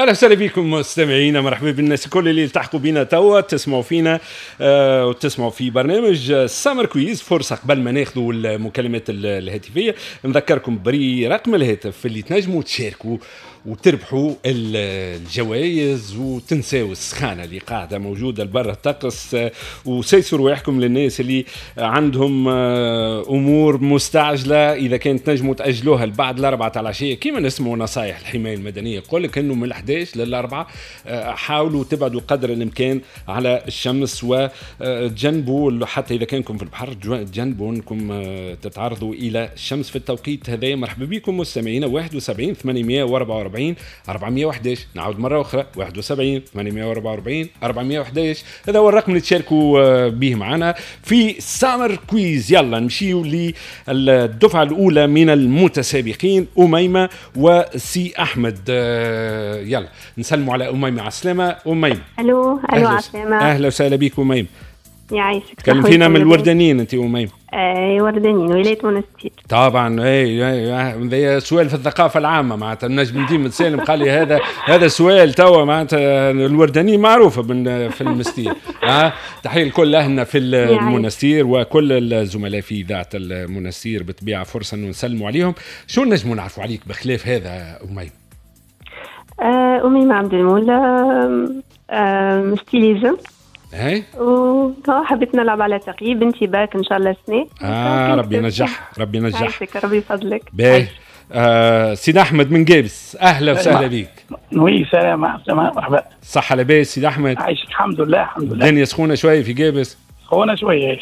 اهلا وسهلا بكم مستمعينا، مرحبا بالناس كل اللي التحقوا بنا توا تسمعوا فينا وتسمعوا في برنامج سامر كويز. فرصه قبل ما ناخذوا المكالمات الهاتفيه نذكركم برقم الهاتف اللي تنجموا تشاركوا وتربحوا الجوائز وتنساوا السخانه اللي قاعده موجوده لبرا الطقس، وسيسروا رواحكم للناس اللي عندهم امور مستعجله. اذا كانت تنجموا تاجلوها لبعد الاربعه العشيه كيما نسمعوا نصائح الحمايه المدنيه يقول لك انه من 11 للاربعه حاولوا تبعدوا قدر الامكان على الشمس وتجنبوا، حتى اذا كانكم في البحر تجنبوا انكم تتعرضوا الى الشمس في التوقيت هذا. مرحبا بكم مستمعينا. 71 844 411. نعود مرة أخرى 71 844 411. هذا هو الرقم اللي تشاركوا به معنا في سامر كويز. يلا نمشيو للدفعة الأولى من المتسابقين، أميمة وسي أحمد. يلا نسلموا على أميمة. على السلامة أميمة. ألو على السلامة. أهلا وسهلا بك أميمة. يعيشك. تكلم فينا من الوردانيين أنت أميمة. وردانيين ولاية منستير. طبعا اي سؤال في الثقافه العامه معناتها النجم الدين سالم قال لي هذا سؤال توا معناتها الوردانيين معروفه في المنستير. تحيه لكل اهلنا في المنستير وكل الزملاء في اذاعه المنستير. بطبيعه فرصه انه نسلموا عليهم. شو نجموا نعرفوا عليك بخلاف هذا أميمة؟ أميمة عبد المولى، ستيليزم. هاي حبيت نلعب على تقييد بنتي باك ان شاء الله سنة. ربي ينجح ربي ينجح. ربي يفضلك. باهي. سيد احمد من جابس، اهلا وسهلا بيك. وي سلام مرحبا. صحة لاباس سيد احمد؟ عايشك الحمد لله الحمد لله. الدنيا سخونة شوية في جابس؟ سخونة شوية.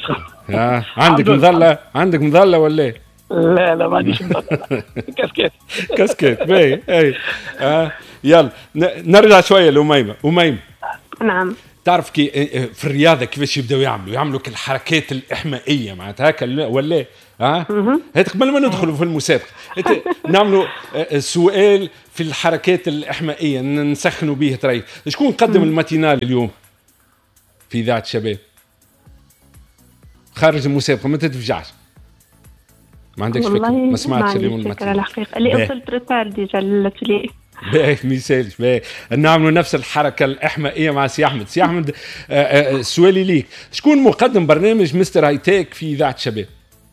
عندك مظلة ولا؟ لا ما عنديش مظلة. كاسكيت باهي. اي يلا نرجع شوية لأميمة. أميمة نعم، تعرف كي في الرياضه كيفاش يبداو يعملوا كالحركات الاحمائيه معناتها هكا ولا هات قبل ما ندخلوا في المسابقه نعملوا سؤال في الحركات الاحمائيه نسخنوا به ترى. شكون قدم الماتينال اليوم في اذاعه الشباب خارج المسابقه؟ ما تتفجعش، ما عندكش فكره؟ ما سمعتش اليوم الماتينال الحقيقه اللي وصلت ريتار ديجا للاتولي. باهي ميسالش. باهي نعملوا نفس الحركه الاحمائيه مع سي احمد. سي احمد سؤالي ليك، شكون مقدم برنامج مستر هاي تيك في اذاعه الشباب؟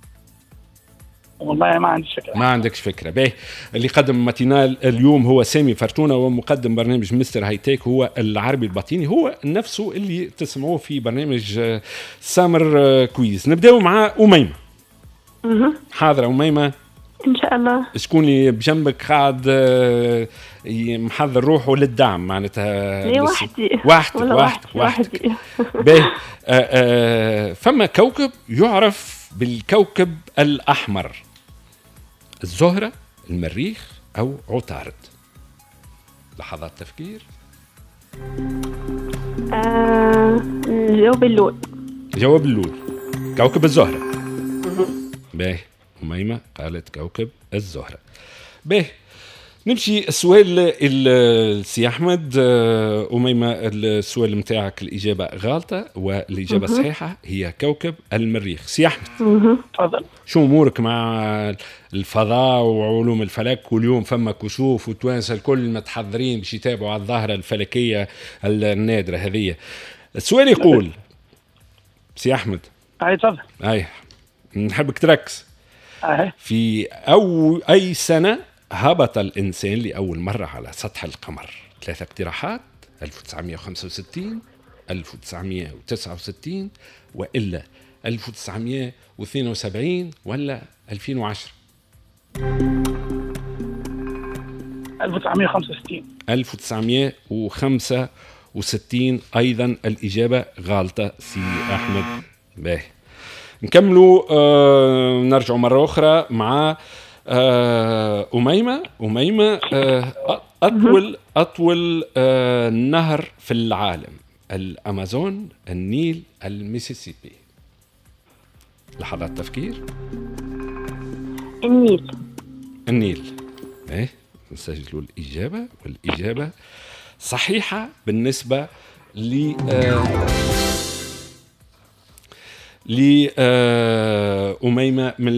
والله ما عنديش فكره. ما عندكش فكره. باهي اللي قدم ماتينال اليوم هو سامي فرتونه، ومقدم برنامج مستر هاي تيك هو العربي الباطيني، هو نفسه اللي تسمعوه في برنامج سامر كويز. نبداو مع أميمة. حاضرة أميمة ان شاء الله. شكون اللي بجنبك قاعد محضر روحه للدعم معناتها؟ وحدي. باهي. فما كوكب يعرف بالكوكب الأحمر: الزهرة، المريخ أو عطارد؟ لحظات تفكير. جواب اللول كوكب الزهرة. باهي أميمة قالت كوكب الزهرة. باهي نمشي السؤال السي أحمد. أميمة السؤال متاعك الإجابة غلطة والإجابة الصحيحة هي كوكب المريخ. سي أحمد تفضل. شو أمورك مع الفضاء وعلوم الفلك؟ واليوم فما كشوف وتوانسة الكل متحضرين باش يتابعوا على الظاهرة الفلكية النادرة هذه. السؤال يقول سي أحمد. تفضل. نحبك تركز. في أي سنة هبط الإنسان لأول مرة على سطح القمر؟ 3 اقتراحات: 1965 1969 وإلا 1972 ولا 2010؟ 1965. 1965 أيضا الإجابة غلطة سي أحمد. باهي نكملوا. نرجع مرة أخرى مع أميمة. أطول نهر في العالم: الأمازون، النيل، الميسيسيبي؟ لحظات تفكير. النيل. نسجلوا الإجابة، والإجابة صحيحة بالنسبة لأميمة من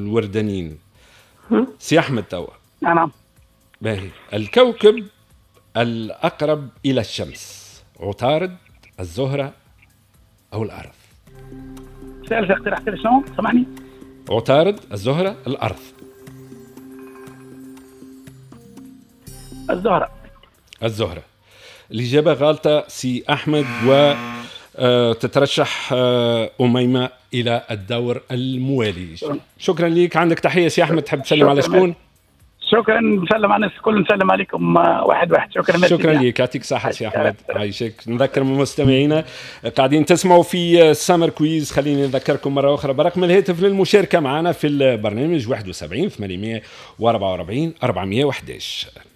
الوردانيين. سي أحمد توا. نعم. باهي الكوكب الأقرب إلى الشمس؟ عطارد، الزهرة، أو الأرض؟ سألت اقترحت لي شنو؟ سامحني. عطارد، الزهرة، الأرض. الزهرة. الزهرة. الإجابة غلطة سي أحمد، و تترشح أميمة إلى الدور الموالي. شكرا لك. عندك تحية سي أحمد، تحب تسلم على شكون؟ شكرا، نسلم على الناس الكل، نسلم عليكم واحد واحد. شكرا لك، يعطيك صحة سي أحمد، عايشك. نذكر مستمعينا قاعدين تسمعوا في سامر كويز. خليني نذكركم مرة أخرى برقم الهاتف للمشاركة معنا في البرنامج 71 844 411.